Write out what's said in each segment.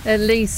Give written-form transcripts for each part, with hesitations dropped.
At least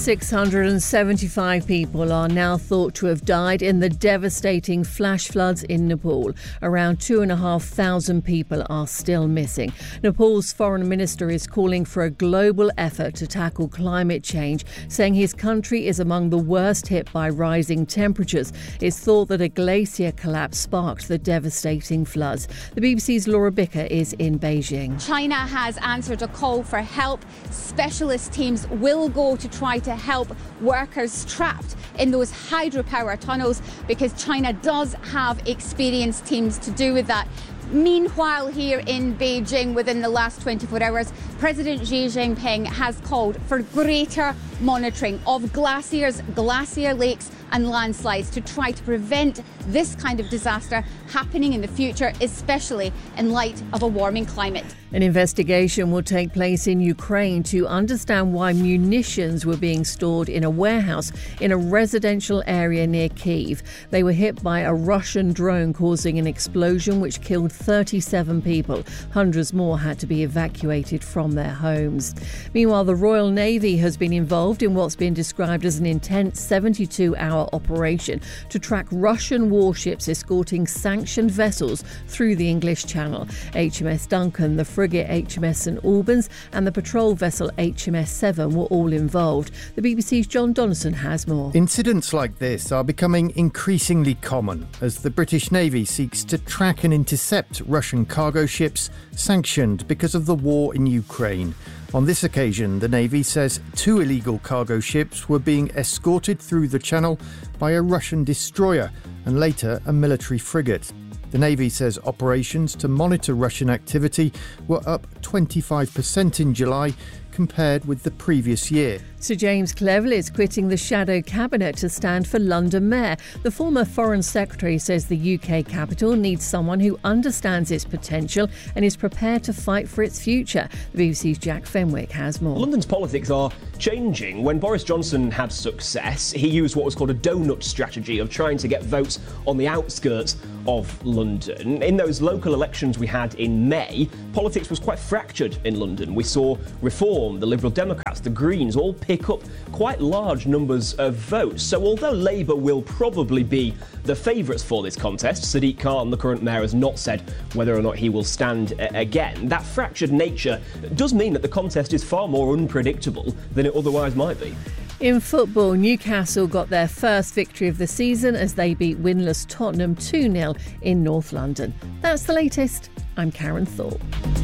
675 people are now thought to have died in the devastating flash floods in Nepal. Around 2,500 people are still missing. Nepal's foreign minister is calling for a global effort to tackle climate change, saying his country is among the worst hit by rising temperatures. It's thought that a glacier collapse sparked the devastating floods. The BBC's Laura Bicker is in Beijing. China has answered a call for help. Specialist teams will go to try to help workers trapped in those hydropower tunnels because China does have experienced teams to do with that. Meanwhile, here in Beijing, within the last 24 hours, President Xi Jinping has called for greater monitoring of glaciers, glacier lakes and landslides to try to prevent this kind of disaster happening in the future, especially in light of a warming climate. An investigation will take place in Ukraine to understand why munitions were being stored in a warehouse in a residential area near Kyiv. They were hit by a Russian drone, causing an explosion which killed 37 people. Hundreds more had to be evacuated from their homes. Meanwhile, the Royal Navy has been involved in what's been described as an intense 72-hour operation to track Russian warships escorting sanctioned vessels through the English Channel. HMS Duncan, the frigate HMS St Albans and the patrol vessel HMS Severn were all involved. The BBC's John Donaldson has more. Incidents like this are becoming increasingly common as the British Navy seeks to track and intercept Russian cargo ships sanctioned because of the war in Ukraine. On this occasion, the Navy says 2 illegal cargo ships were being escorted through the channel by a Russian destroyer and later a military frigate. The Navy says operations to monitor Russian activity were up 25% in July compared with the previous year. Sir James Cleverly is quitting the shadow cabinet to stand for London Mayor. The former Foreign Secretary says the UK capital needs someone who understands its potential and is prepared to fight for its future. The BBC's Jack Fenwick has more. London's politics are changing. When Boris Johnson had success, he used what was called a donut strategy of trying to get votes on the outskirts of London. In those local elections we had in May, politics was quite fractured in London. We saw Reform, the Liberal Democrats, the Greens all pick up quite large numbers of votes. So although Labour will probably be the favourites for this contest, Sadiq Khan, the current mayor, has not said whether or not he will stand again. That fractured nature does mean that the contest is far more unpredictable than it otherwise might be. In football, Newcastle got their first victory of the season as they beat winless Tottenham 2-0 in North London. That's the latest. I'm Karen Thorpe.